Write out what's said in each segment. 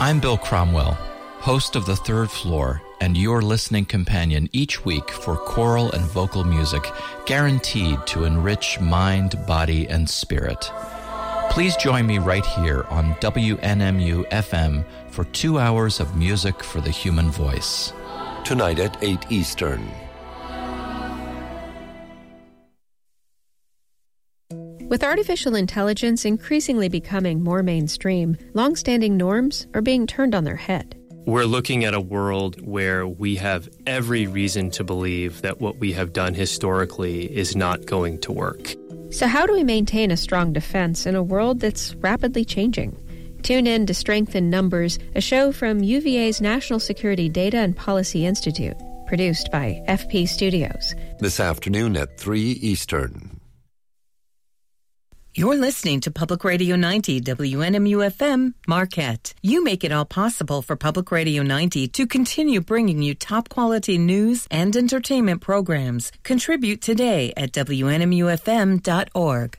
I'm Bill Cromwell, host of The Third Floor, and your listening companion each week for choral and vocal music guaranteed to enrich mind, body, and spirit. Please join me right here on WNMU FM for 2 hours of music for the human voice. Tonight at 8 Eastern. With artificial intelligence increasingly becoming more mainstream, long-standing norms are being turned on their head. We're looking at a world where we have every reason to believe that what we have done historically is not going to work. So how do we maintain a strong defense in a world that's rapidly changing? Tune in to Strength in Numbers, a show from UVA's National Security Data and Policy Institute, produced by FP Studios. This afternoon at 3 Eastern. You're listening to Public Radio 90 WNMU-FM Marquette. You make it all possible for Public Radio 90 to continue bringing you top-quality news and entertainment programs. Contribute today at WNMUFM.org.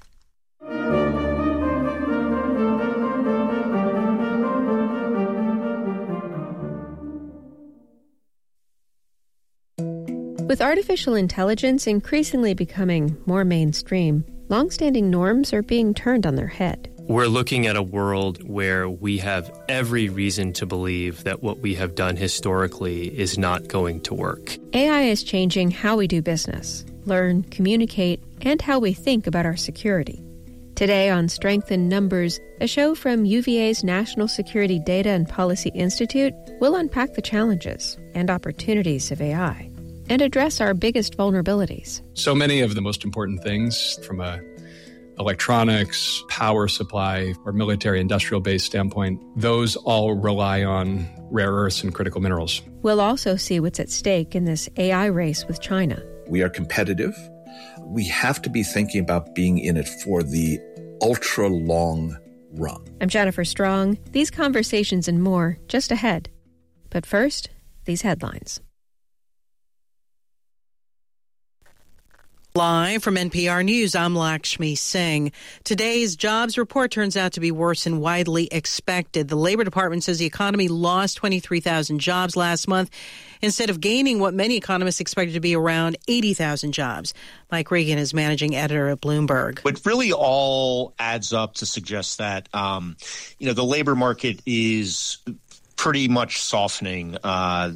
With artificial intelligence increasingly becoming more mainstream, long-standing norms are being turned on their head. We're looking at a world where we have every reason to believe that what we have done historically is not going to work. AI is changing how we do business, learn, communicate, and how we think about our security. Today on Strength in Numbers, a show from UVA's National Security Data and Policy Institute, will unpack the challenges and opportunities of AI and address our biggest vulnerabilities. So many of the most important things from a electronics, power supply, or military industrial base standpoint, those all rely on rare earths and critical minerals. We'll also see what's at stake in this AI race with China. We are competitive. We have to be thinking about being in it for the ultra long run. I'm Jennifer Strong. These conversations and more just ahead. But first, these headlines. Live from NPR News, I'm Lakshmi Singh. Today's jobs report turns out to be worse than widely expected. The Labor Department says the economy lost 23,000 jobs last month instead of gaining what many economists expected to be around 80,000 jobs. Mike Regan is managing editor at Bloomberg. It really all adds up to suggest that, the labor market is pretty much softening at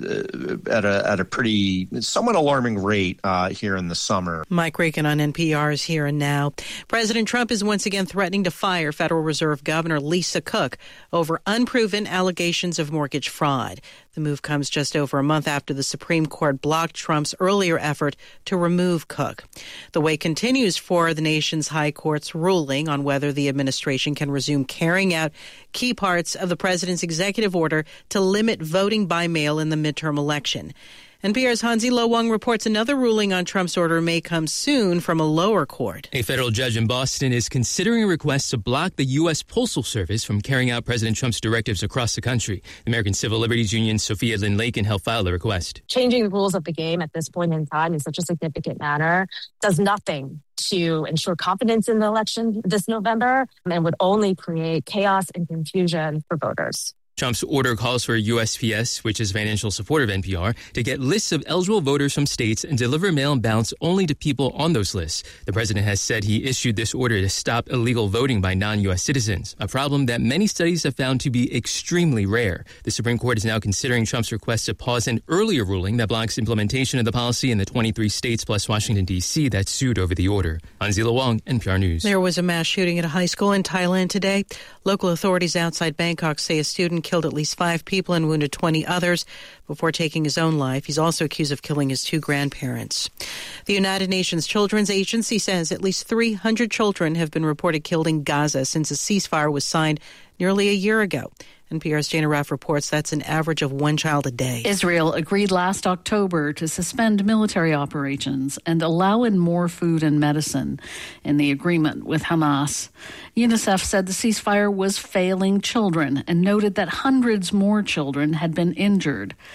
a pretty somewhat alarming rate here in the summer. Mike Regan on NPR's Here and Now. President Trump is once again threatening to fire Federal Reserve Governor Lisa Cook over unproven allegations of mortgage fraud. The move comes just over a month after the Supreme Court blocked Trump's earlier effort to remove Cook. The wait continues for the nation's high court's ruling on whether the administration can resume carrying out key parts of the president's executive order to limit voting by mail in the midterm election. NPR's Hansi Lo Wang reports another ruling on Trump's order may come soon from a lower court. A federal judge in Boston is considering a request to block the U.S. Postal Service from carrying out President Trump's directives across the country. The American Civil Liberties Union's Sophia Lynn Lakin helped file the request. Changing the rules of the game at this point in time in such a significant manner does nothing to ensure confidence in the election this November and would only create chaos and confusion for voters. Trump's order calls for USPS, which is financial support of NPR, to get lists of eligible voters from states and deliver mail-in ballots only to people on those lists. The president has said he issued this order to stop illegal voting by non-U.S. citizens, a problem that many studies have found to be extremely rare. The Supreme Court is now considering Trump's request to pause an earlier ruling that blocks implementation of the policy in the 23 states plus Washington, D.C. that sued over the order. Hansi Lo Wang, NPR News. There was a mass shooting at a high school in Thailand today. Local authorities outside Bangkok say a student killed at least 5 people and wounded 20 others before taking his own life. He's also accused of killing his 2 grandparents. The United Nations Children's Agency says at least 300 children have been reported killed in Gaza since a ceasefire was signed nearly a year ago. NPR's Jana Raff reports that's an average of 1 child a day. Israel agreed last October to suspend military operations and allow in more food and medicine in the agreement with Hamas. UNICEF said the ceasefire was failing children and noted that hundreds more children had been injured.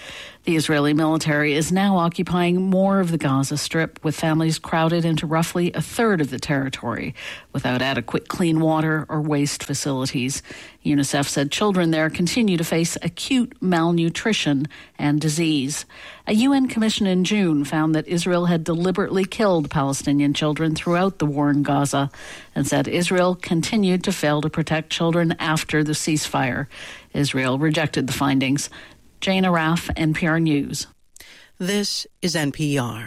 The Israeli military is now occupying more of the Gaza Strip, with families crowded into roughly a third of the territory, without adequate clean water or waste facilities. UNICEF said children there continue to face acute malnutrition and disease. A UN commission in June found that Israel had deliberately killed Palestinian children throughout the war in Gaza, and said Israel continued to fail to protect children after the ceasefire. Israel rejected the findings. Jane Araf, NPR News. This is NPR.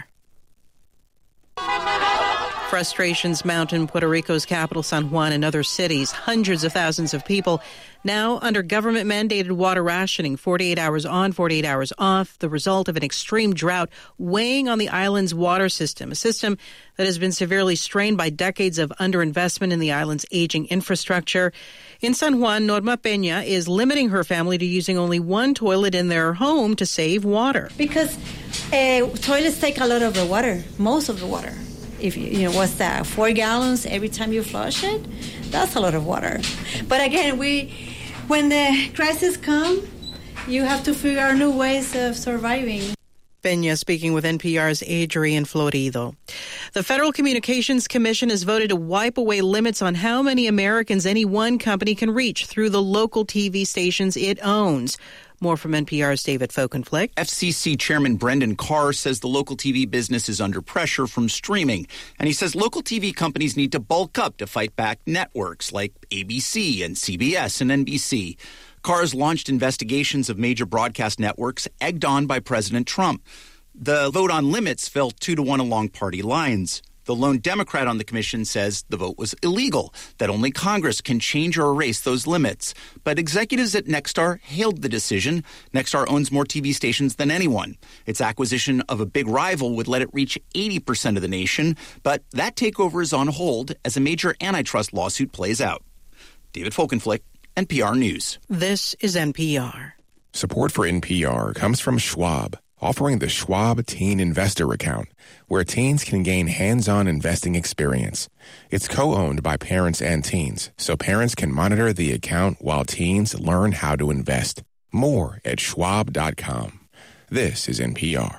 Frustrations mount in Puerto Rico's capital, San Juan, and other cities. Hundreds of thousands of people now under government-mandated water rationing, 48 hours on, 48 hours off, the result of an extreme drought weighing on the island's water system, a system that has been severely strained by decades of underinvestment in the island's aging infrastructure. In San Juan, Norma Peña is limiting her family to using only one toilet in their home to save water. Because toilets take a lot of the water, most of the water. If what's that, 4 gallons every time you flush it? That's a lot of water. But again, when the crisis come, you have to figure out new ways of surviving. Peña speaking with NPR's Adrian Florido. The Federal Communications Commission has voted to wipe away limits on how many Americans any one company can reach through the local TV stations it owns. More from NPR's David Folkenflik. FCC Chairman Brendan Carr says the local TV business is under pressure from streaming. And he says local TV companies need to bulk up to fight back networks like ABC and CBS and NBC. Carr has launched investigations of major broadcast networks egged on by President Trump. The vote on limits fell 2-1 along party lines. The lone Democrat on the commission says the vote was illegal, that only Congress can change or erase those limits. But executives at Nexstar hailed the decision. Nexstar owns more TV stations than anyone. Its acquisition of a big rival would let it reach 80% of the nation, but that takeover is on hold as a major antitrust lawsuit plays out. David Folkenflik, NPR News. This is NPR. Support for NPR comes from Schwab, offering the Schwab Teen Investor Account, where teens can gain hands-on investing experience. It's co-owned by parents and teens, so parents can monitor the account while teens learn how to invest. More at schwab.com. This is NPR.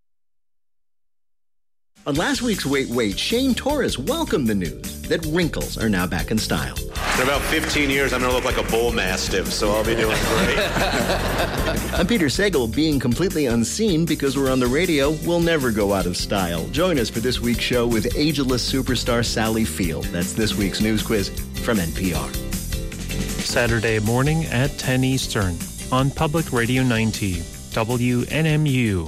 On last week's Wait, Shane Torres welcomed the news that wrinkles are now back in style. In about 15 years, I'm going to look like a bull mastiff, so I'll be doing great. I'm Peter Sagal. Being completely unseen because we're on the radio will never go out of style. Join us for this week's show with ageless superstar Sally Field. That's this week's news quiz from NPR. Saturday morning at 10 Eastern on Public Radio 90, WNMU.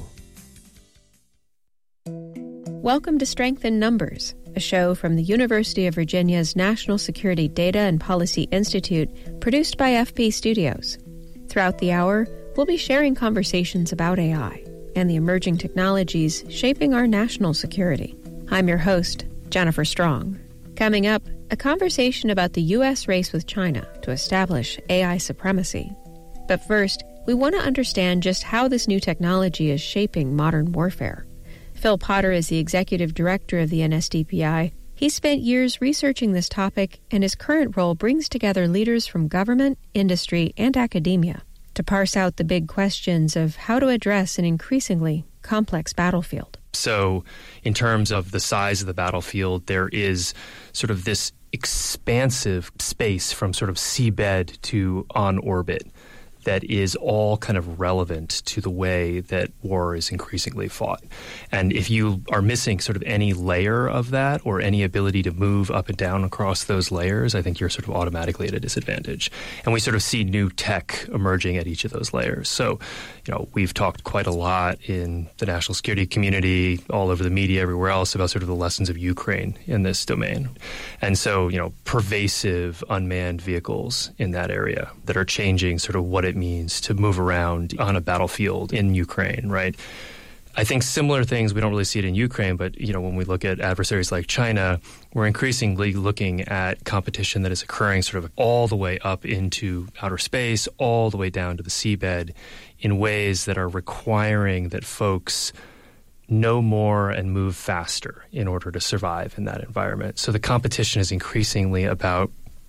Welcome to Strength in Numbers, a show from the University of Virginia's National Security Data and Policy Institute, produced by FP Studios. Throughout the hour, we'll be sharing conversations about AI and the emerging technologies shaping our national security. I'm your host, Jennifer Strong. Coming up, a conversation about the U.S. race with China to establish AI supremacy. But first, we want to understand just how this new technology is shaping modern warfare. Phil Potter is the executive director of the NSDPI. He spent years researching this topic, and his current role brings together leaders from government, industry, and academia to parse out the big questions of how to address an increasingly complex battlefield. So in terms of the size of the battlefield, there is sort of this expansive space from sort of seabed to on orbit that is all kind of relevant to the way that war is increasingly fought. And if you are missing sort of any layer of that or any ability to move up and down across those layers, I think you're sort of automatically at a disadvantage. And we sort of see new tech emerging at each of those layers. So, we've talked quite a lot in the national security community, all over the media, everywhere else, about sort of the lessons of Ukraine in this domain. And so, pervasive unmanned vehicles in that area that are changing sort of what it means to move around on a battlefield in Ukraine, right? I think similar things, we don't really see it in Ukraine, but, when we look at adversaries like China, we're increasingly looking at competition that is occurring sort of all the way up into outer space, all the way down to the seabed in ways that are requiring that folks know more and move faster in order to survive in that environment. So the competition is increasingly about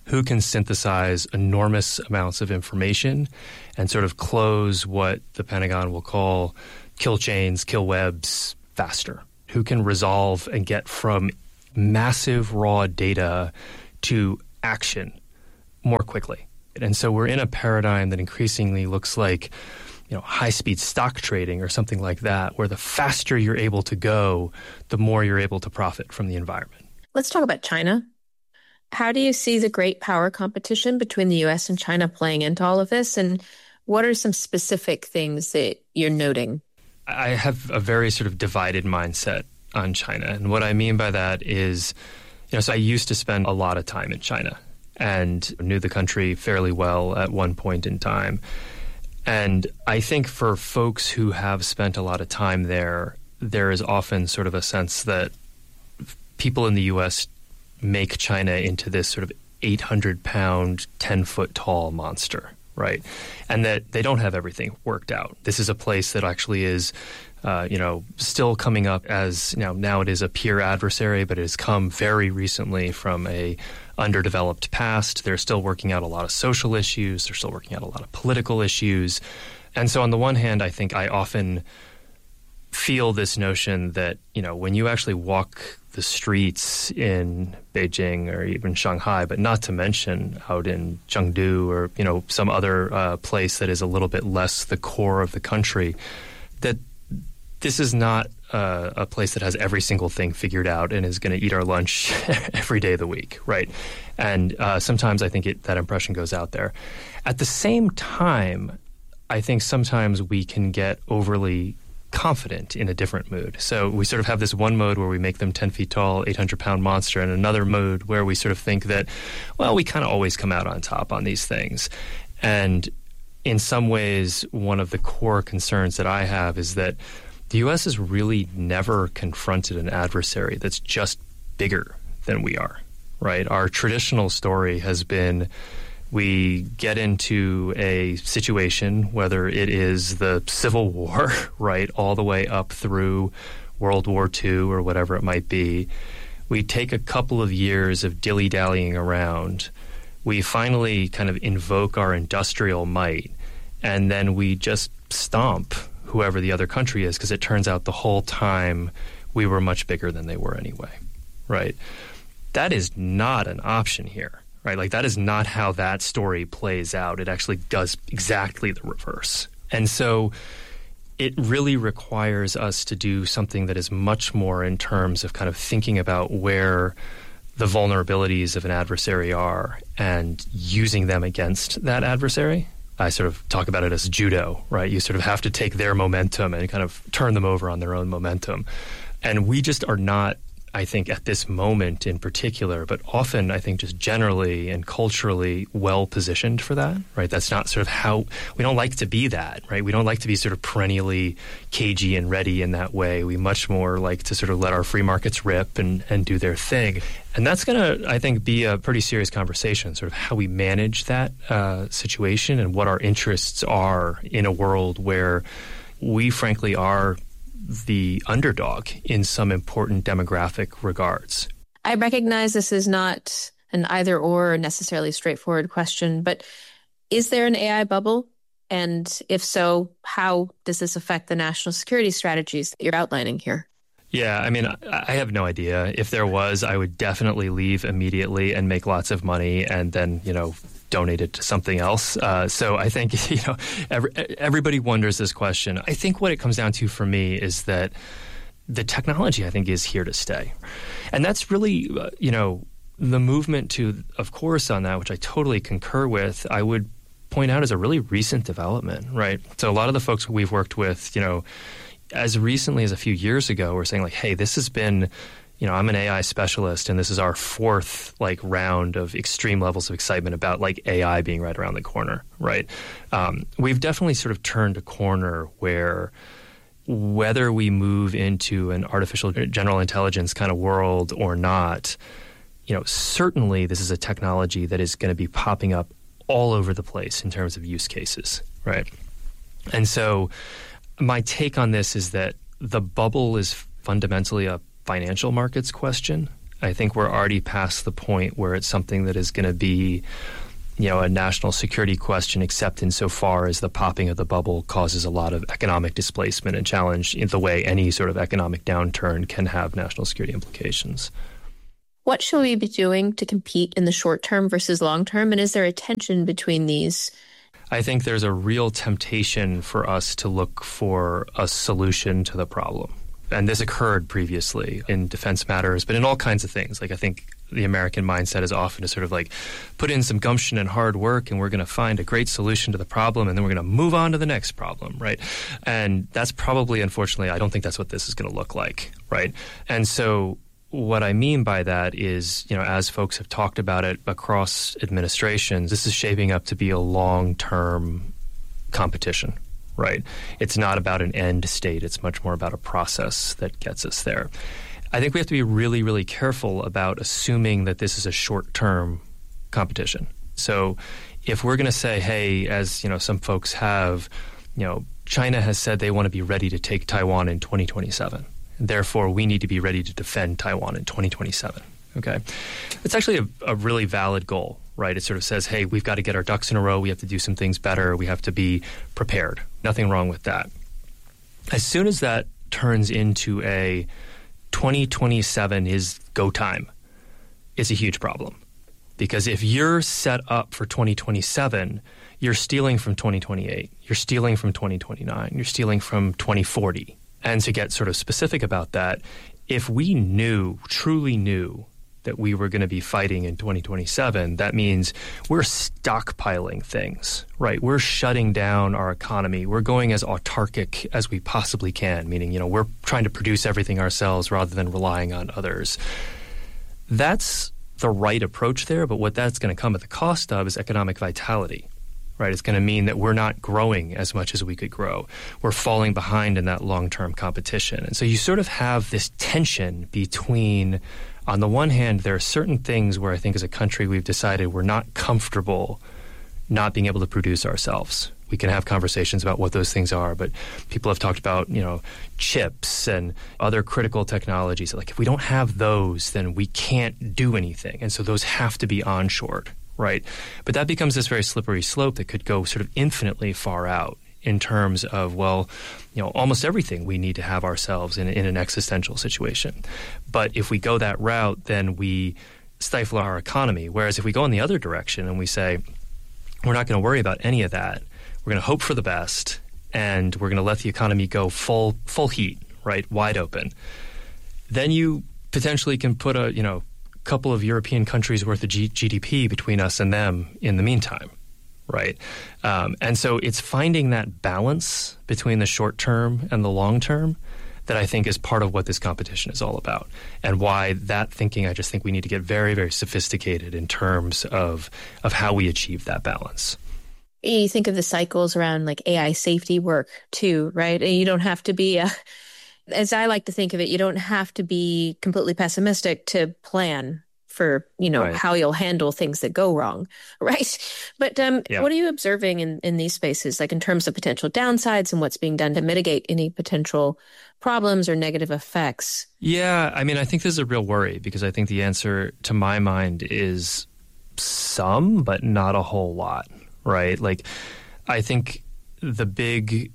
who can synthesize enormous amounts of information and sort of close what the Pentagon will call kill chains, kill webs faster, who can resolve and get from massive raw data to action more quickly. And so we're in a paradigm that increasingly looks like, high-speed stock trading or something like that, where the faster you're able to go, the more you're able to profit from the environment. Let's talk about China. How do you see the great power competition between the U.S. and China playing into all of this? And what are some specific things that you're noting? I have a very sort of divided mindset on China. And what I mean by that is, so I used to spend a lot of time in China and knew the country fairly well at one point in time. And I think for folks who have spent a lot of time there, there is often sort of a sense that people in the U.S. make China into this sort of 800-pound, 10-foot-tall monster, right? And that they don't have everything worked out. This is a place that actually is, still coming up as, now it is a peer adversary, but it has come very recently from a underdeveloped past. They're still working out a lot of social issues. They're still working out a lot of political issues. And so on the one hand, I think I often feel this notion that, when you actually walk the streets in Beijing or even Shanghai, but not to mention out in Chengdu or, some other place that is a little bit less the core of the country, that this is not a place that has every single thing figured out and is going to eat our lunch every day of the week, right? And sometimes I think that impression goes out there. At the same time, I think sometimes we can get overly confident in a different mood. So we sort of have this one mode where we make them 10 feet tall, 800-pound monster, and another mode where we sort of think that, well, we kind of always come out on top on these things. And in some ways, one of the core concerns that I have is that the U.S. has really never confronted an adversary that's just bigger than we are, right? Our traditional story has been we get into a situation, whether it is the Civil War, right, all the way up through World War II or whatever it might be. We take a couple of years of dilly-dallying around. We finally kind of invoke our industrial might, and then we just stomp whoever the other country is, because it turns out the whole time we were much bigger than they were anyway, right? That is not an option here, right? Like, that is not how that story plays out. It actually does exactly the reverse. And so it really requires us to do something that is much more in terms of kind of thinking about where the vulnerabilities of an adversary are and using them against that adversary. I sort of talk about it as judo, right? You sort of have to take their momentum and kind of turn them over on their own momentum. And we just are not, I think, at this moment in particular, but often I think just generally and culturally well positioned for that, right? That's not sort of how we don't like to be that, right? We don't like to be sort of perennially cagey and ready in that way. We much more like to sort of let our free markets rip and do their thing. And that's going to, I think, be a pretty serious conversation, sort of how we manage that situation and what our interests are in a world where we, frankly, are the underdog in some important demographic regards. I recognize this is not an either or necessarily straightforward question, but is there an AI bubble? And if so, how does this affect the national security strategies that you're outlining here? Yeah, I mean, I have no idea. If there was, I would definitely leave immediately and make lots of money and then, donate it to something else. So I think, everybody wonders this question. I think what it comes down to for me is that the technology, I think, is here to stay. And that's really, the movement to, of course, on that, which I totally concur with, I would point out as a really recent development, right? So a lot of the folks we've worked with, as recently as a few years ago, were saying like, hey, this has been, I'm an AI specialist, and this is our fourth round of extreme levels of excitement about AI being right around the corner, right? We've definitely sort of turned a corner where whether we move into an artificial general intelligence kind of world or not, certainly this is a technology that is going to be popping up all over the place in terms of use cases, right? And so my take on this is that the bubble is fundamentally a financial markets question. I think we're already past the point where it's something that is going to be, a national security question, except insofar as the popping of the bubble causes a lot of economic displacement and challenge in the way any sort of economic downturn can have national security implications. What should we be doing to compete in the short term versus long term? And is there a tension between these? I think there's a real temptation for us to look for a solution to the problem. And this occurred previously in defense matters, but in all kinds of things. Like, I think the American mindset is often to sort of like put in some gumption and hard work, and we're going to find a great solution to the problem, and then we're going to move on to the next problem, right? And that's probably, unfortunately, I don't think that's what this is going to look like, right? And so what I mean by that is, as folks have talked about it across administrations, this is shaping up to be a long-term competition. Right. It's not about an end state. It's much more about a process that gets us there. I think we have to be really, really careful about assuming that this is a short-term competition. So if we're going to say, hey, as some folks have, China has said they want to be ready to take Taiwan in 2027. Therefore, we need to be ready to defend Taiwan in 2027. Okay. It's actually a really valid goal. Right? It sort of says, hey, we've got to get our ducks in a row. We have to do some things better. We have to be prepared. Nothing wrong with that. As soon as that turns into a 2027 is go time, it's a huge problem. Because if you're set up for 2027, you're stealing from 2028. You're stealing from 2029. You're stealing from 2040. And to get sort of specific about that, if we truly knew, that we were going to be fighting in 2027, that means we're stockpiling things, right? We're shutting down our economy. We're going as autarkic as we possibly can, meaning, we're trying to produce everything ourselves rather than relying on others. That's the right approach there, but what that's going to come at the cost of is economic vitality, right? It's going to mean that we're not growing as much as we could grow. We're falling behind in that long-term competition. And so you sort of have this tension between, on the one hand, there are certain things where I think as a country we've decided we're not comfortable not being able to produce ourselves. We can have conversations about what those things are, but people have talked about, chips and other critical technologies. Like, if we don't have those, then we can't do anything. And so those have to be onshored, right? But that becomes this very slippery slope that could go sort of infinitely far out in terms of, almost everything we need to have ourselves in an existential situation. But if we go that route, then we stifle our economy. Whereas if we go in the other direction and we say, we're not going to worry about any of that, we're going to hope for the best, and we're going to let the economy go full heat, right, wide open, then you potentially can put a couple of European countries worth of GDP between us and them in the meantime. Right. And so it's finding that balance between the short term and the long term that I think is part of what this competition is all about, and why that thinking, I just think we need to get very, very sophisticated in terms of how we achieve that balance. You think of the cycles around like AI safety work too, right? And you don't have to be, as I like to think of it, you don't have to be completely pessimistic to plan for, right, how you'll handle things that go wrong, right? But What are you observing in these spaces, like in terms of potential downsides and what's being done to mitigate any potential problems or negative effects? Yeah, I mean, I think this is a real worry, because I think the answer to my mind is some, but not a whole lot, right? Like, I think the big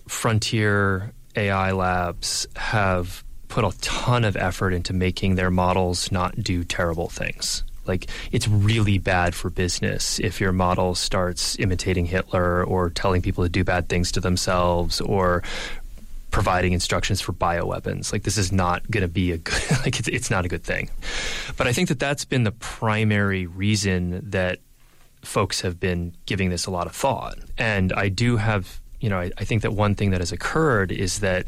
frontier AI labs have put a ton of effort into making their models not do terrible things. Like, it's really bad for business if your model starts imitating Hitler or telling people to do bad things to themselves or providing instructions for bioweapons. Like, this is not going to be a good, it's not a good thing. But I think that that's been the primary reason that folks have been giving this a lot of thought. And I do have, I think that one thing that has occurred is that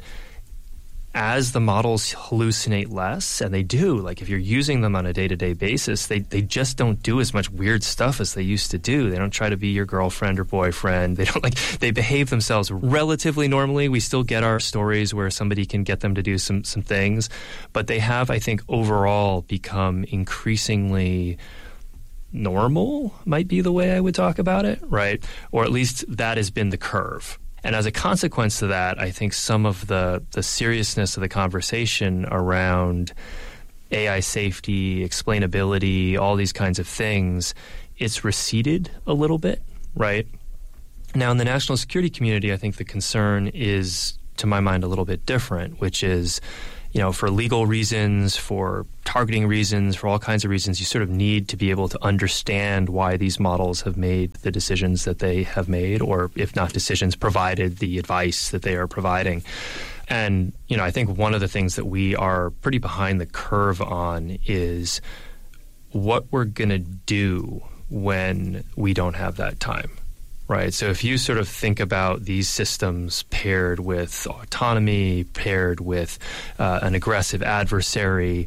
as the models hallucinate less, and they do, like if you're using them on a day-to-day basis, they just don't do as much weird stuff as they used to do. They don't try to be your girlfriend or boyfriend. They behave themselves relatively normally. We still get our stories where somebody can get them to do some things, but they have, I think, overall become increasingly normal, might be the way I would talk about it, right? Or at least that has been the curve. And as a consequence to that, I think some of the seriousness of the conversation around AI safety, explainability, all these kinds of things, it's receded a little bit, right? Now, in the national security community, I think the concern is, to my mind, a little bit different, which is, for legal reasons, for targeting reasons, for all kinds of reasons, you sort of need to be able to understand why these models have made the decisions that they have made, or if not decisions, provided the advice that they are providing. And, I think one of the things that we are pretty behind the curve on is what we're going to do when we don't have that time. Right. So if you sort of think about these systems paired with autonomy, paired with an aggressive adversary,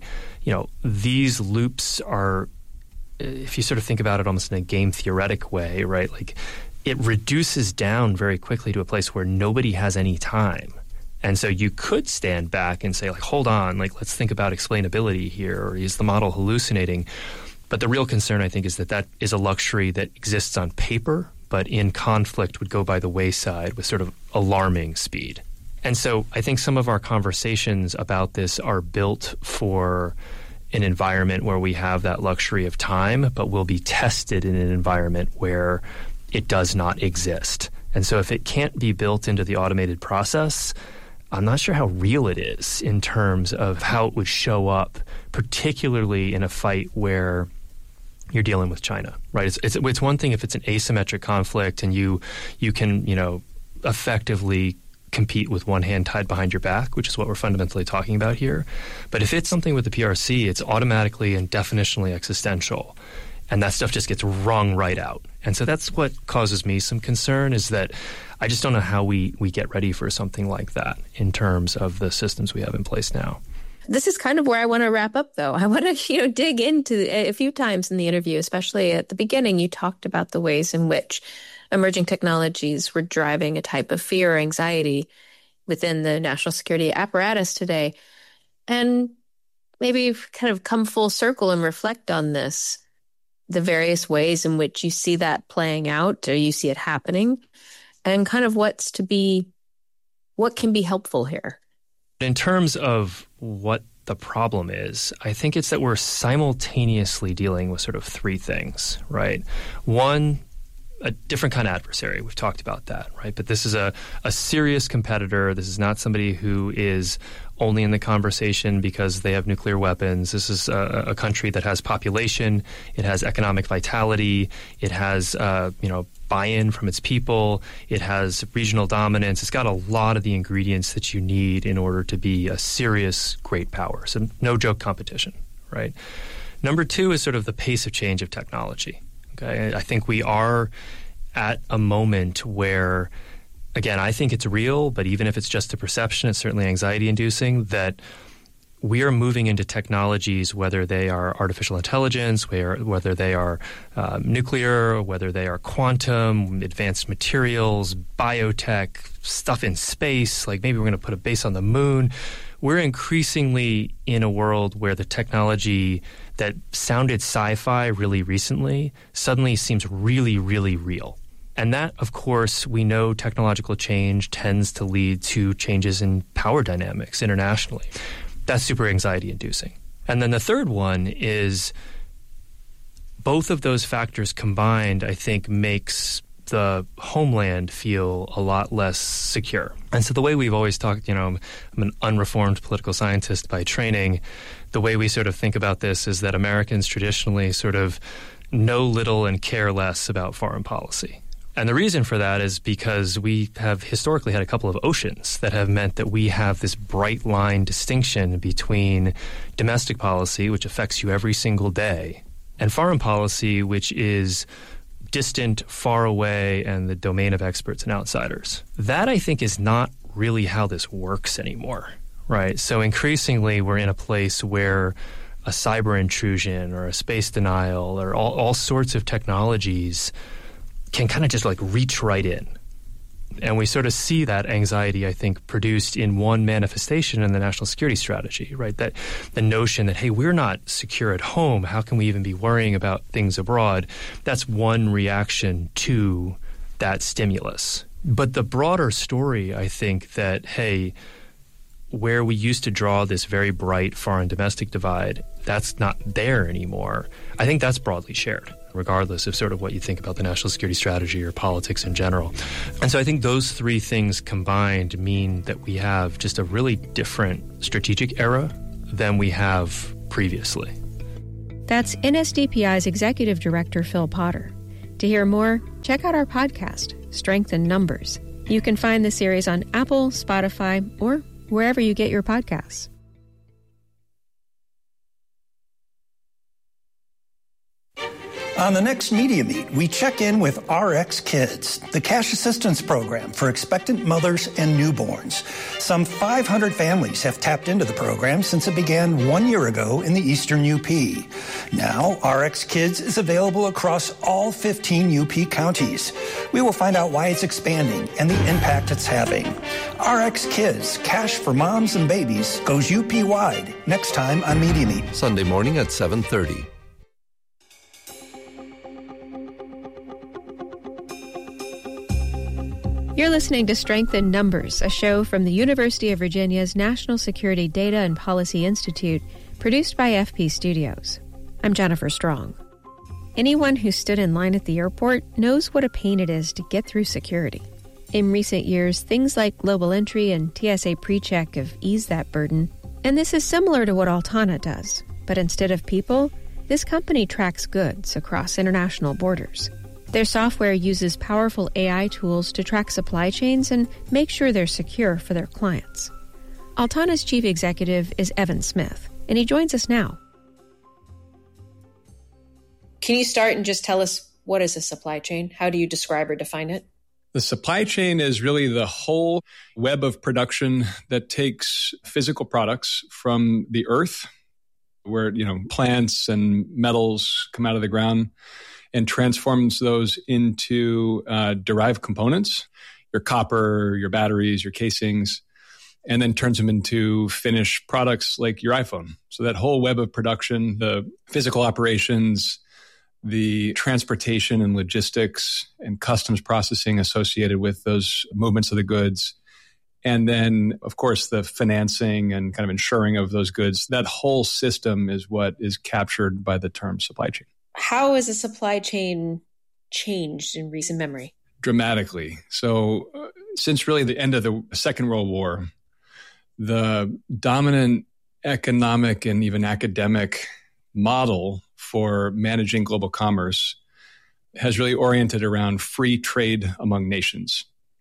these loops are, if you sort of think about it almost in a game theoretic way, right, like it reduces down very quickly to a place where nobody has any time. And so you could stand back and say, like, hold on, like, let's think about explainability here, or is the model hallucinating? But the real concern, I think, is that is a luxury that exists on paper, but in conflict would go by the wayside with sort of alarming speed. And so I think some of our conversations about this are built for an environment where we have that luxury of time, but will be tested in an environment where it does not exist. And so if it can't be built into the automated process, I'm not sure how real it is in terms of how it would show up, particularly in a fight where you're dealing with China, right? It's one thing if it's an asymmetric conflict and you can, effectively compete with one hand tied behind your back, which is what we're fundamentally talking about here. But if it's something with the PRC, it's automatically and definitionally existential. And that stuff just gets wrung right out. And so that's what causes me some concern, is that I just don't know how we get ready for something like that in terms of the systems we have in place now. This is kind of where I want to wrap up, though. I want to, dig into a few times in the interview, especially at the beginning, you talked about the ways in which emerging technologies were driving a type of fear or anxiety within the national security apparatus today. And maybe kind of come full circle and reflect on this, the various ways in which you see that playing out or you see it happening, and kind of what can be helpful here. In terms of what the problem is, I think it's that we're simultaneously dealing with sort of three things, right? One, a different kind of adversary. We've talked about that, right? But this is a serious competitor. This is not somebody who is only in the conversation because they have nuclear weapons. This is a country that has population. It has economic vitality. It has, buy-in from its people. It has regional dominance. It's got a lot of the ingredients that you need in order to be a serious great power. So no joke competition, right? Number two is sort of the pace of change of technology. Okay, I think we are at a moment where, again, I think it's real, but even if it's just a perception, it's certainly anxiety-inducing, that we are moving into technologies, whether they are artificial intelligence, whether they are nuclear, whether they are quantum, advanced materials, biotech, stuff in space, like maybe we're going to put a base on the moon. We're increasingly in a world where the technology that sounded sci-fi really recently suddenly seems really, really real. And that, of course, we know technological change tends to lead to changes in power dynamics internationally. That's super anxiety-inducing. And then the third one is both of those factors combined, I think, makes the homeland feel a lot less secure. And so the way we've always talked, I'm an unreformed political scientist by training. The way we sort of think about this is that Americans traditionally sort of know little and care less about foreign policy. And the reason for that is because we have historically had a couple of oceans that have meant that we have this bright line distinction between domestic policy, which affects you every single day, and foreign policy, which is distant, far away, and the domain of experts and outsiders. That, I think, is not really how this works anymore, right? So increasingly, we're in a place where a cyber intrusion or a space denial or all sorts of technologies can kind of just like reach right in. And we sort of see that anxiety, I think, produced in one manifestation in the national security strategy, right? That the notion that, hey, we're not secure at home. How can we even be worrying about things abroad? That's one reaction to that stimulus. But the broader story, I think, that, hey, where we used to draw this very bright foreign domestic divide, that's not there anymore. I think that's broadly shared, regardless of sort of what you think about the national security strategy or politics in general. And so I think those three things combined mean that we have just a really different strategic era than we have previously. That's NSDPI's Executive Director, Phil Potter. To hear more, check out our podcast, Strength in Numbers. You can find the series on Apple, Spotify, or wherever you get your podcasts. On the next Media Meet, we check in with RX Kids, the cash assistance program for expectant mothers and newborns. Some 500 families have tapped into the program since it began 1 year ago in the Eastern UP. Now, RX Kids is available across all 15 UP counties. We will find out why it's expanding and the impact it's having. RX Kids, cash for moms and babies, goes UP-wide next time on Media Meet. Sunday morning at 7:30. You're listening to Strength in Numbers, a show from the University of Virginia's National Security Data and Policy Institute, produced by FP Studios. I'm Jennifer Strong. Anyone who stood in line at the airport knows what a pain it is to get through security. In recent years, things like Global Entry and TSA PreCheck have eased that burden, and this is similar to what Altana does. But instead of people, this company tracks goods across international borders. Their software uses powerful AI tools to track supply chains and make sure they're secure for their clients. Altana's chief executive is Evan Smith, and he joins us now. Can you start and just tell us, what is a supply chain? How do you describe or define it? The supply chain is really the whole web of production that takes physical products from the earth, where plants and metals come out of the ground, and transforms those into derived components, your copper, your batteries, your casings, and then turns them into finished products like your iPhone. So that whole web of production, the physical operations, the transportation and logistics and customs processing associated with those movements of the goods, and then, of course, the financing and kind of insuring of those goods, that whole system is what is captured by the term supply chain. How has a supply chain changed in recent memory? Dramatically. So since really the end of the Second World War, the dominant economic and even academic model for managing global commerce has really oriented around free trade among nations.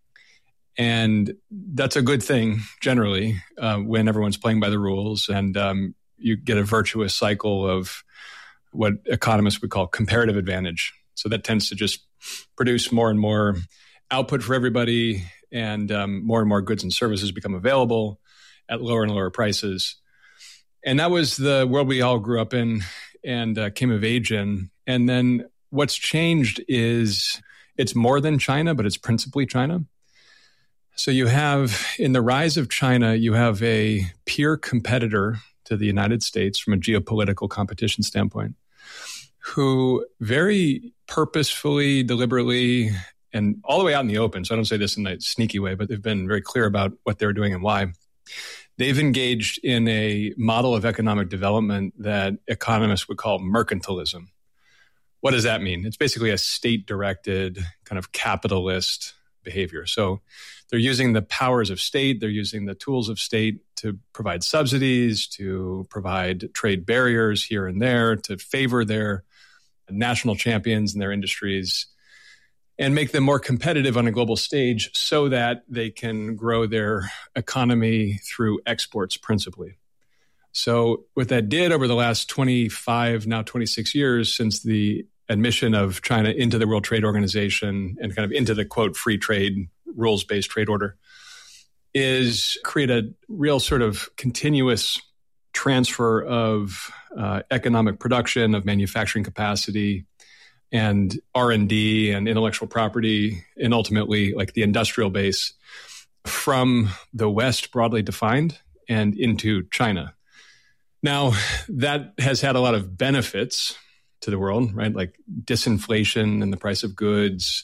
And that's a good thing, generally, when everyone's playing by the rules and you get a virtuous cycle of what economists would call comparative advantage. So that tends to just produce more and more output for everybody, and more goods and services become available at lower and lower prices. And that was the world we all grew up in and came of age in. And then what's changed is it's more than China, but it's principally China. So you have, in the rise of China, you have a peer competitor to the United States from a geopolitical competition standpoint, who very purposefully, deliberately, and all the way out in the open, so I don't say this in a sneaky way, but they've been very clear about what they're doing and why. They've engaged in a model of economic development that economists would call mercantilism. What does that mean? It's basically a state-directed kind of capitalist behavior. So they're using the powers of state, they're using the tools of state to provide subsidies, to provide trade barriers here and there, to favor their national champions in their industries and make them more competitive on a global stage so that they can grow their economy through exports principally. So what that did over the last 25, now 26 years since the admission of China into the World Trade Organization and kind of into the, quote, free trade, rules-based trade order, is create a real sort of continuous transfer of economic production, of manufacturing capacity, and R&D and intellectual property, and ultimately like the industrial base from the West broadly defined and into China. Now, that has had a lot of benefits to the world, right? Like disinflation in the price of goods,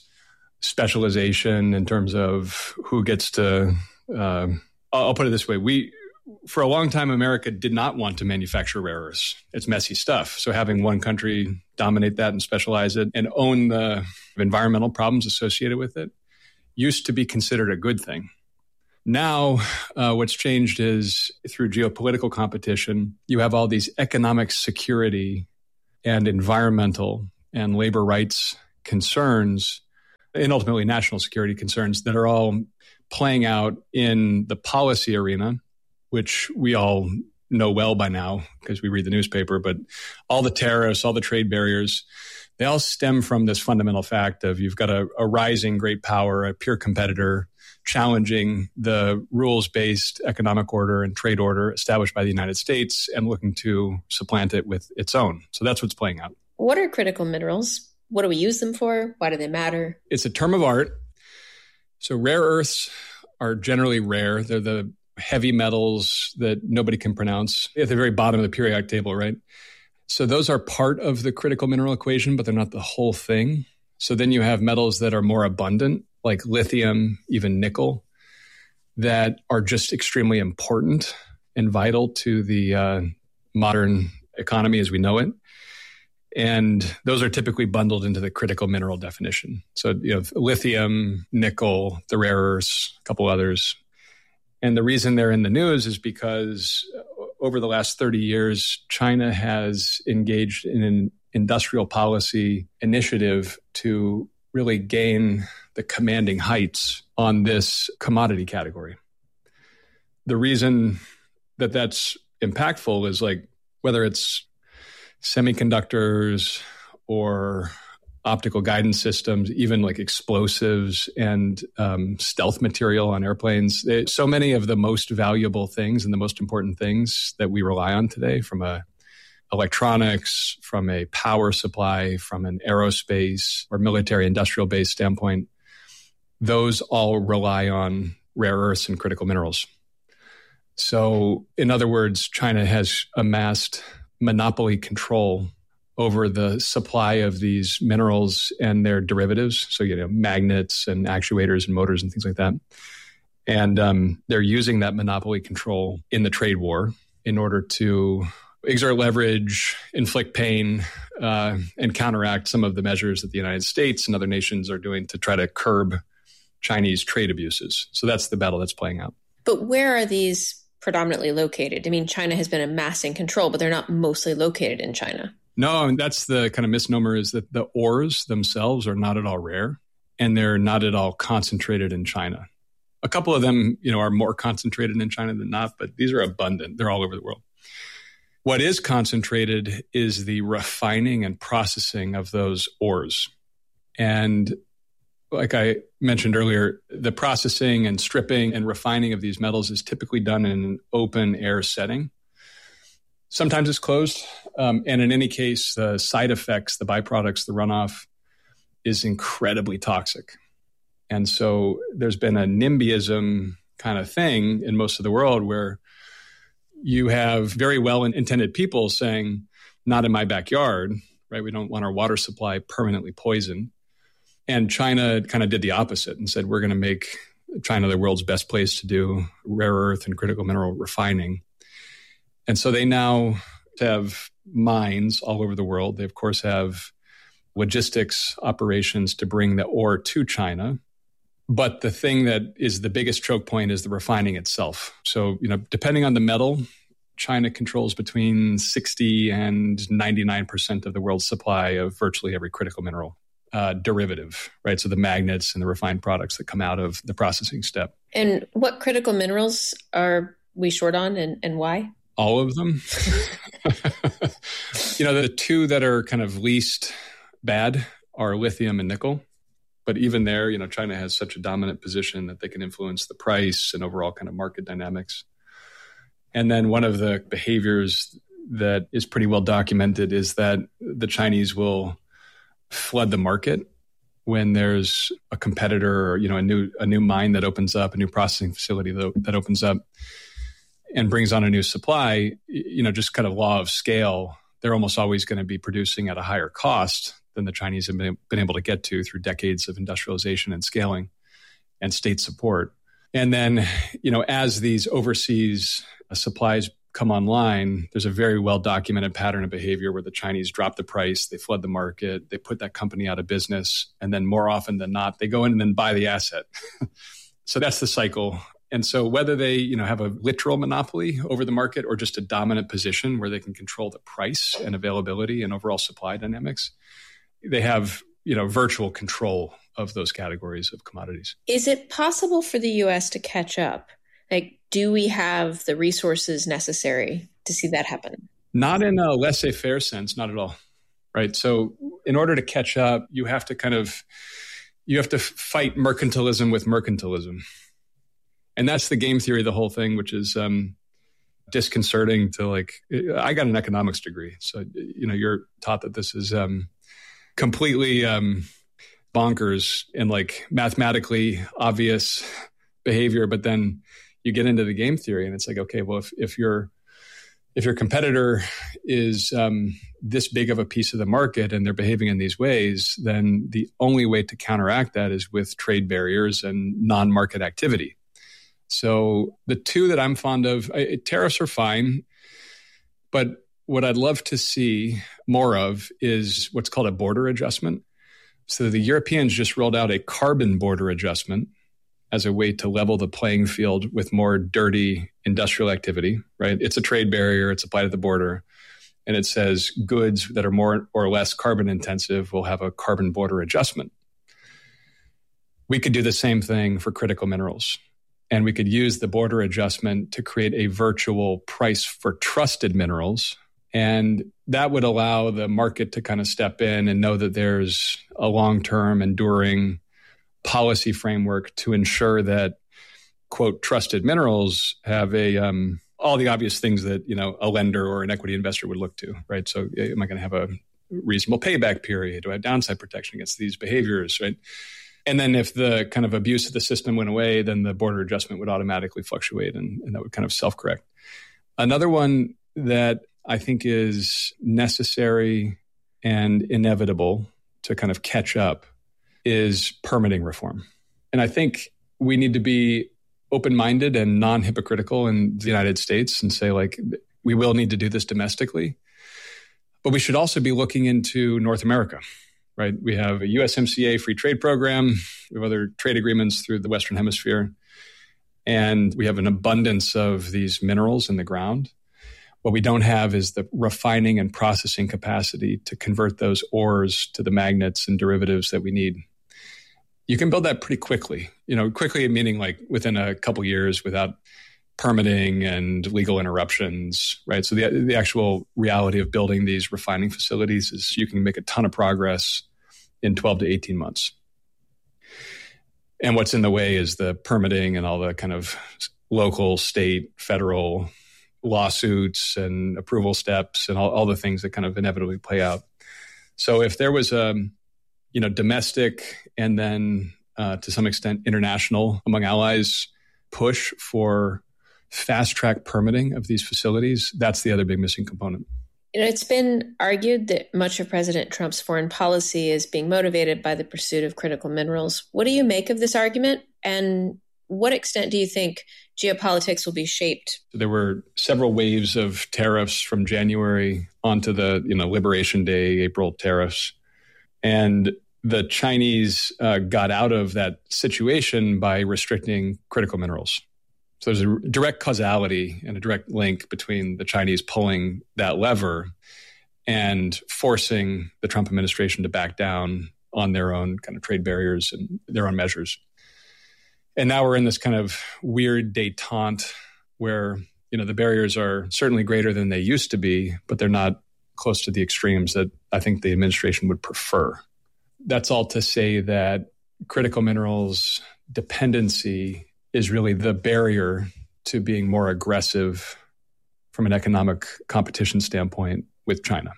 specialization in terms of who gets to, I'll put it this way. for a long time, America did not want to manufacture rare earths. It's messy stuff. So having one country dominate that and specialize it and own the environmental problems associated with it used to be considered a good thing. Now, what's changed is through geopolitical competition, you have all these economic security and environmental and labor rights concerns, and ultimately national security concerns that are all playing out in the policy arena, which we all know well by now because we read the newspaper. But all the tariffs, all the trade barriers, they all stem from this fundamental fact of you've got a rising great power, a peer competitor, challenging the rules-based economic order and trade order established by the United States and looking to supplant it with its own. So that's what's playing out. What are critical minerals? What do we use them for? Why do they matter? It's a term of art. So rare earths are generally rare. They're the heavy metals that nobody can pronounce at the very bottom of the periodic table, right? So those are part of the critical mineral equation, but they're not the whole thing. So then you have metals that are more abundant, like lithium, even nickel, that are just extremely important and vital to the modern economy as we know it. And those are typically bundled into the critical mineral definition. So, lithium, nickel, the rare earths, a couple others. And the reason they're in the news is because over the last 30 years, China has engaged in an industrial policy initiative to really gain the commanding heights on this commodity category. The reason that that's impactful is whether it's semiconductors or optical guidance systems, even explosives and stealth material on airplanes. So many of the most valuable things and the most important things that we rely on today, from electronics, from a power supply, from an aerospace or military industrial base standpoint, those all rely on rare earths and critical minerals. So in other words, China has amassed monopoly control over the supply of these minerals and their derivatives. So, magnets and actuators and motors and things like that. And they're using that monopoly control in the trade war in order to exert leverage, inflict pain, and counteract some of the measures that the United States and other nations are doing to try to curb Chinese trade abuses. So that's the battle that's playing out. But where are these predominantly located? I mean, China has been amassing control, but they're not mostly located in China. No, and that's the kind of misnomer, is that the ores themselves are not at all rare, and they're not at all concentrated in China. A couple of them, are more concentrated in China than not, but these are abundant. They're all over the world. What is concentrated is the refining and processing of those ores. And like I mentioned earlier, the processing and stripping and refining of these metals is typically done in an open air setting. Sometimes it's closed. And in any case, the side effects, the byproducts, the runoff is incredibly toxic. And so there's been a NIMBYism kind of thing in most of the world where you have very well-intended people saying, not in my backyard, right? We don't want our water supply permanently poisoned. And China kind of did the opposite and said, we're going to make China the world's best place to do rare earth and critical mineral refining. And so they now have mines all over the world. They, of course, have logistics operations to bring the ore to China. But the thing that is the biggest choke point is the refining itself. So, depending on the metal, China controls between 60 and 99% of the world's supply of virtually every critical mineral derivative, right? So the magnets and the refined products that come out of the processing step. And what critical minerals are we short on and why? All of them. The two that are kind of least bad are lithium and nickel. But even there, China has such a dominant position that they can influence the price and overall kind of market dynamics. And then one of the behaviors that is pretty well documented is that the Chinese will flood the market when there's a competitor or, a new mine that opens up, a new processing facility that opens up and brings on a new supply, just kind of law of scale. They're almost always going to be producing at a higher cost than the Chinese have been able to get to through decades of industrialization and scaling and state support. And then, as these overseas supplies come online, there's a very well-documented pattern of behavior where the Chinese drop the price, they flood the market, they put that company out of business, and then more often than not, they go in and then buy the asset. So that's the cycle. And so whether they, have a literal monopoly over the market or just a dominant position where they can control the price and availability and overall supply dynamics, they have, virtual control of those categories of commodities. Is it possible for the U.S. to catch up? Like, do we have the resources necessary to see that happen? Not in a laissez-faire sense, not at all. Right. So in order to catch up, you have to fight mercantilism with mercantilism. And that's the game theory of the whole thing, which is disconcerting to I got an economics degree. So, you're taught that this is completely bonkers and mathematically obvious behavior. But then you get into the game theory and it's okay, well, if your competitor is this big of a piece of the market and they're behaving in these ways, then the only way to counteract that is with trade barriers and non-market activity. So the two that I'm fond of, tariffs are fine, but what I'd love to see more of is what's called a border adjustment. So the Europeans just rolled out a carbon border adjustment as a way to level the playing field with more dirty industrial activity, right? It's a trade barrier, it's applied at the border, and it says goods that are more or less carbon intensive will have a carbon border adjustment. We could do the same thing for critical minerals. And we could use the border adjustment to create a virtual price for trusted minerals. And that would allow the market to kind of step in and know that there's a long-term, enduring policy framework to ensure that, quote, trusted minerals have all the obvious things that, a lender or an equity investor would look to, right? So am I going to have a reasonable payback period? Do I have downside protection against these behaviors, right? And then if the kind of abuse of the system went away, then the border adjustment would automatically fluctuate and that would kind of self-correct. Another one that I think is necessary and inevitable to kind of catch up is permitting reform. And I think we need to be open-minded and non-hypocritical in the United States and say, we will need to do this domestically. But we should also be looking into North America. Right, we have a USMCA free trade program. We have other trade agreements through the Western Hemisphere. And we have an abundance of these minerals in the ground. What we don't have is the refining and processing capacity to convert those ores to the magnets and derivatives that we need. You can build that pretty quickly. Quickly meaning within a couple years without permitting and legal interruptions, right? So the actual reality of building these refining facilities is you can make a ton of progress in 12 to 18 months. And what's in the way is the permitting and all the kind of local, state, federal lawsuits and approval steps and all the things that kind of inevitably play out. So if there was a, domestic and then to some extent international among allies push for fast track permitting of these facilities, that's the other big missing component. It's been argued that much of President Trump's foreign policy is being motivated by the pursuit of critical minerals. What do you make of this argument? And what extent do you think geopolitics will be shaped? There were several waves of tariffs from January onto the Liberation Day, April tariffs. And the Chinese got out of that situation by restricting critical minerals. So there's a direct causality and a direct link between the Chinese pulling that lever and forcing the Trump administration to back down on their own kind of trade barriers and their own measures. And now we're in this kind of weird détente where, the barriers are certainly greater than they used to be, but they're not close to the extremes that I think the administration would prefer. That's all to say that critical minerals dependency is really the barrier to being more aggressive from an economic competition standpoint with China.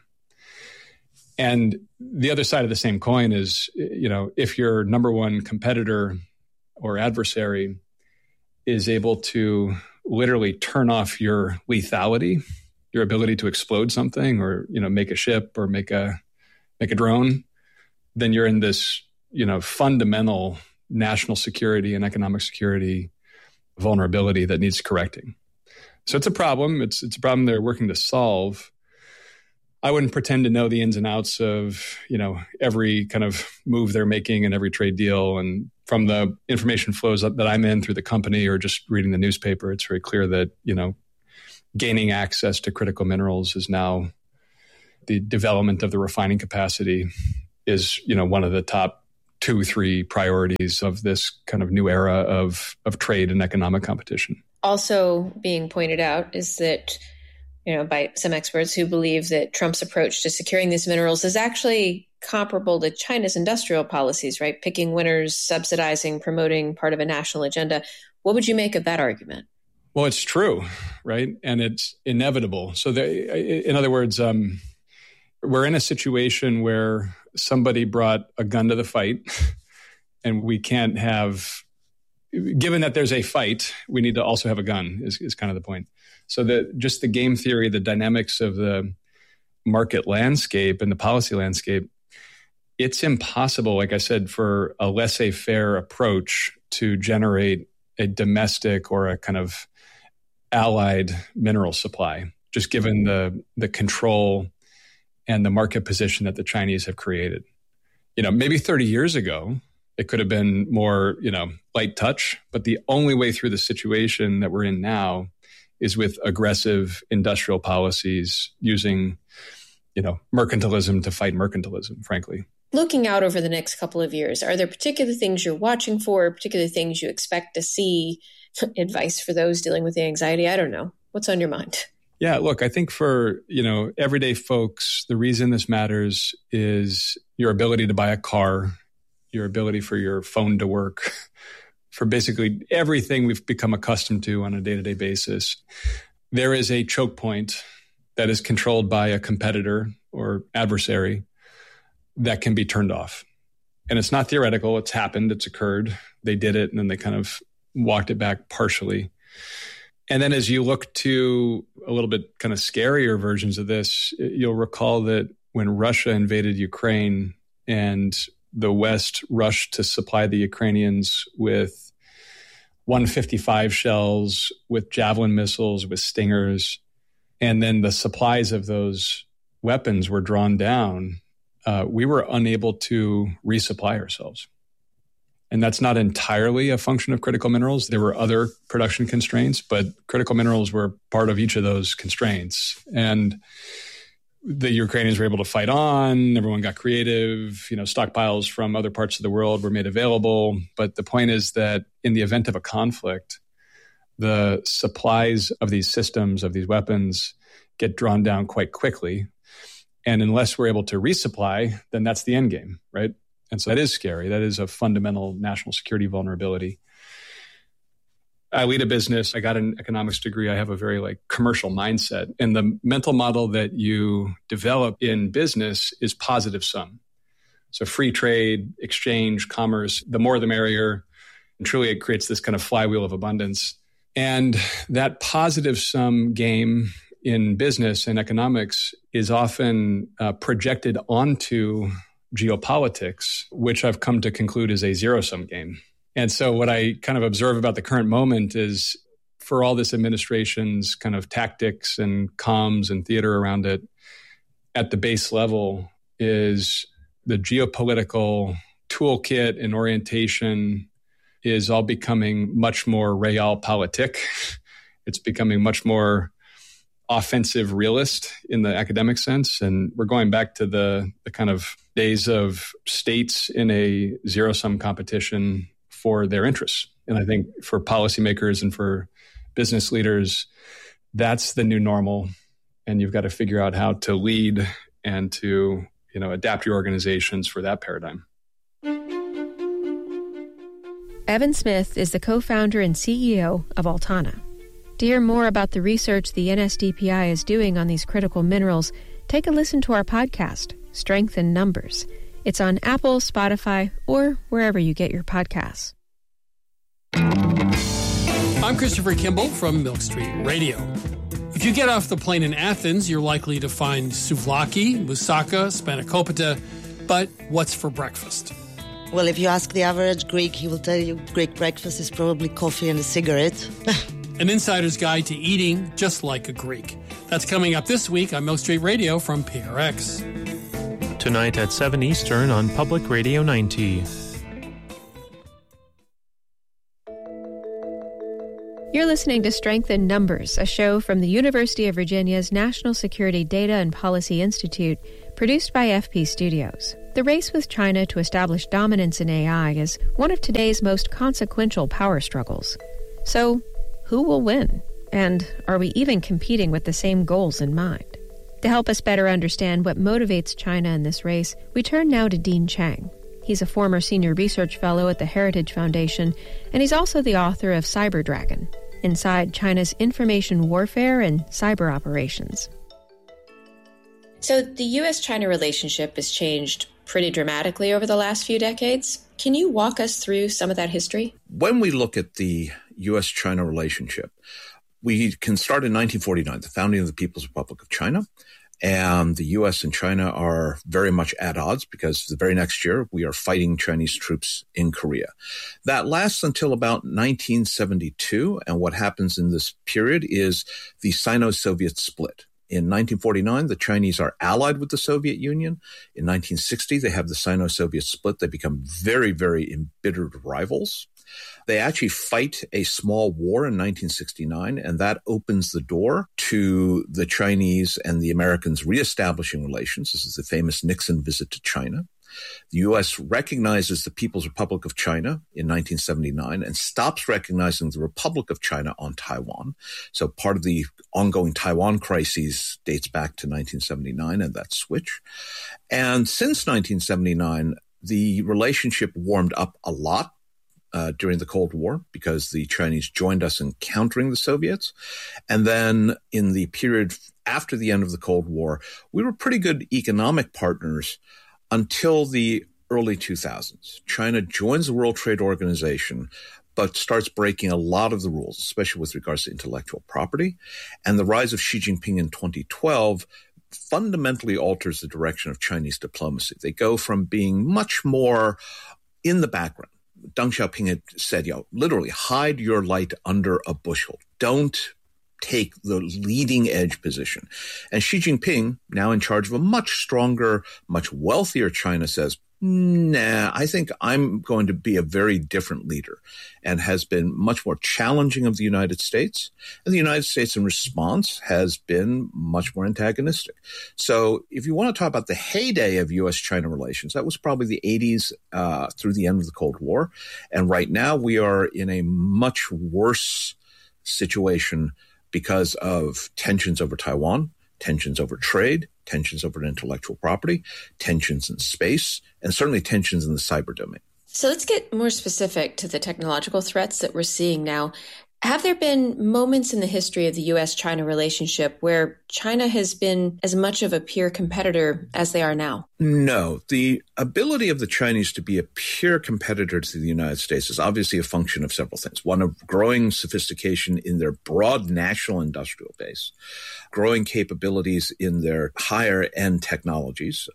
And the other side of the same coin is, if your number one competitor or adversary is able to literally turn off your lethality, your ability to explode something or, make a ship or make a drone, then you're in this, fundamental national security and economic security vulnerability that needs correcting. So it's a problem. It's a problem they're working to solve. I wouldn't pretend to know the ins and outs of, every kind of move they're making and every trade deal. And from the information flows that I'm in through the company or just reading the newspaper, it's very clear that, gaining access to critical minerals is now the development of the refining capacity is, one of the top 2-3 priorities of this kind of new era of trade and economic competition. Also being pointed out is that, by some experts who believe that Trump's approach to securing these minerals is actually comparable to China's industrial policies, right? Picking winners, subsidizing, promoting part of a national agenda. What would you make of that argument? Well, it's true, right? And it's inevitable. So in other words, we're in a situation where somebody brought a gun to the fight and we can't have, given that there's a fight, we need to also have a gun is kind of the point. So just the game theory, the dynamics of the market landscape and the policy landscape, it's impossible, like I said, for a laissez-faire approach to generate a domestic or a kind of allied mineral supply, just given the control and the market position that the Chinese have created. Maybe 30 years ago, it could have been more, light touch, but the only way through the situation that we're in now is with aggressive industrial policies using, mercantilism to fight mercantilism, frankly. Looking out over the next couple of years, are there particular things you're watching for, particular things you expect to see, advice for those dealing with anxiety? I don't know. What's on your mind? Yeah, look, I think for, everyday folks, the reason this matters is your ability to buy a car, your ability for your phone to work, for basically everything we've become accustomed to on a day-to-day basis. There is a choke point that is controlled by a competitor or adversary that can be turned off. And it's not theoretical. It's happened. It's occurred. They did it, and then they kind of walked it back partially. And then as you look to a little bit kind of scarier versions of this, you'll recall that when Russia invaded Ukraine and the West rushed to supply the Ukrainians with 155 shells, with Javelin missiles, with Stingers, and then the supplies of those weapons were drawn down, we were unable to resupply ourselves. And that's not entirely a function of critical minerals. There were other production constraints, but critical minerals were part of each of those constraints. And the Ukrainians were able to fight on. Everyone got creative. Stockpiles from other parts of the world were made available. But the point is that in the event of a conflict, the supplies of these systems, of these weapons, get drawn down quite quickly. And unless we're able to resupply, then that's the end game, right? And so that is scary. That is a fundamental national security vulnerability. I lead a business. I got an economics degree. I have a very commercial mindset. And the mental model that you develop in business is positive sum. So free trade, exchange, commerce, the more the merrier. And truly it creates this kind of flywheel of abundance. And that positive sum game in business and economics is often projected onto geopolitics, which I've come to conclude is a zero-sum game. And so what I kind of observe about the current moment is, for all this administration's kind of tactics and comms and theater around it, at the base level is the geopolitical toolkit and orientation is all becoming much more realpolitik. It's becoming much more offensive realist in the academic sense. And we're going back to the kind of days of states in a zero-sum competition for their interests. And I think for policymakers and for business leaders, that's the new normal. And you've got to figure out how to lead and to, adapt your organizations for that paradigm. Evan Smith is the co-founder and CEO of Altana. To hear more about the research the NSDPI is doing on these critical minerals, take a listen to our podcast, Strength in Numbers. It's on Apple, Spotify, or wherever you get your podcasts. I'm Christopher Kimball from Milk Street Radio. If you get off the plane in Athens, you're likely to find souvlaki, moussaka, spanakopita, but what's for breakfast? Well, if you ask the average Greek, he will tell you Greek breakfast is probably coffee and a cigarette. An insider's guide to eating just like a Greek. That's coming up this week on Milk Street Radio from PRX. Tonight at 7 Eastern on Public Radio 90. You're listening to Strength in Numbers, a show from the University of Virginia's National Security Data and Policy Institute, produced by FP Studios. The race with China to establish dominance in AI is one of today's most consequential power struggles. So, who will win? And are we even competing with the same goals in mind? To help us better understand what motivates China in this race, we turn now to Dean Chang. He's a former senior research fellow at the Heritage Foundation, and he's also the author of Cyber Dragon, Inside China's Information Warfare and Cyber Operations. So the U.S.-China relationship has changed pretty dramatically over the last few decades. Can you walk us through some of that history? When we look at the U.S.-China relationship, we can start in 1949, the founding of the People's Republic of China. And the U.S. and China are very much at odds because the very next year we are fighting Chinese troops in Korea. That lasts until about 1972. And what happens in this period is the Sino-Soviet split. In 1949, the Chinese are allied with the Soviet Union. In 1960, they have the Sino-Soviet split. They become very, very embittered rivals. They actually fight a small war in 1969, and that opens the door to the Chinese and the Americans reestablishing relations. This is the famous Nixon visit to China. The U.S. recognizes the People's Republic of China in 1979 and stops recognizing the Republic of China on Taiwan. So part of the ongoing Taiwan crises dates back to 1979 and that switch. And since 1979, the relationship warmed up a lot during the Cold War because the Chinese joined us in countering the Soviets. And then in the period after the end of the Cold War, we were pretty good economic partners until the early 2000s. China joins the World Trade Organization, but starts breaking a lot of the rules, especially with regards to intellectual property. And the rise of Xi Jinping in 2012 fundamentally alters the direction of Chinese diplomacy. They go from being much more in the background. Deng Xiaoping had said, literally hide your light under a bushel. Don't take the leading edge position. And Xi Jinping, now in charge of a much stronger, much wealthier China, says, nah, I think I'm going to be a very different leader, and has been much more challenging of the United States. And the United States in response has been much more antagonistic. So if you want to talk about the heyday of U.S.-China relations, that was probably the 80s through the end of the Cold War. And right now we are in a much worse situation because of tensions over Taiwan, tensions over trade, tensions over intellectual property, tensions in space, and certainly tensions in the cyber domain. So let's get more specific to the technological threats that we're seeing now. Have there been moments in the history of the U.S.-China relationship where China has been as much of a peer competitor as they are now? No. The ability of the Chinese to be a peer competitor to the United States is obviously a function of several things. One, of growing sophistication in their broad national industrial base, growing capabilities in their higher-end technologies,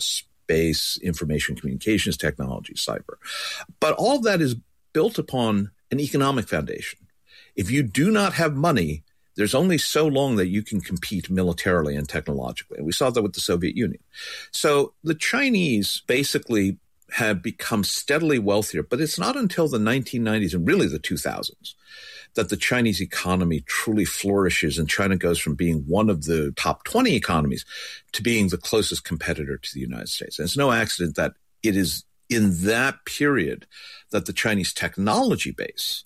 space, information communications technology, cyber. But all of that is built upon an economic foundation. If you do not have money, there's only so long that you can compete militarily and technologically. And we saw that with the Soviet Union. So the Chinese basically have become steadily wealthier, but it's not until the 1990s and really the 2000s that the Chinese economy truly flourishes, and China goes from being one of the top 20 economies to being the closest competitor to the United States. And it's no accident that it is in that period that the Chinese technology base,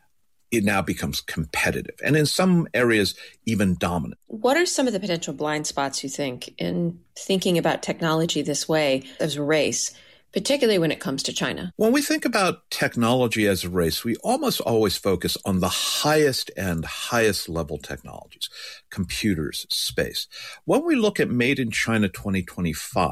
it now becomes competitive, and in some areas, even dominant. What are some of the potential blind spots, you think, in thinking about technology this way as a race, particularly when it comes to China? When we think about technology as a race, we almost always focus on the highest and highest level technologies, computers, space. When we look at Made in China 2025,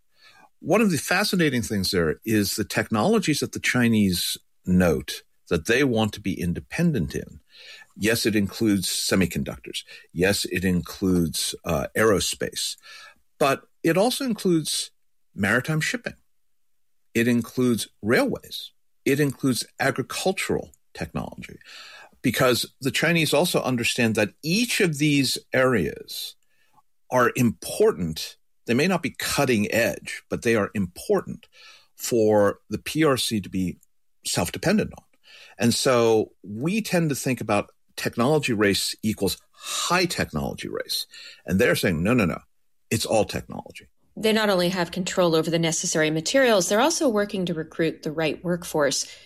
one of the fascinating things there is the technologies that the Chinese note that they want to be independent in. Yes, it includes semiconductors. Yes, it includes aerospace. But it also includes maritime shipping. It includes railways. It includes agricultural technology, because the Chinese also understand that each of these areas are important. They may not be cutting edge, but they are important for the PRC to be self-dependent on. And so we tend to think about technology race equals high technology race. And they're saying, no, it's all technology. They not only have control over the necessary materials, they're also working to recruit the right workforce.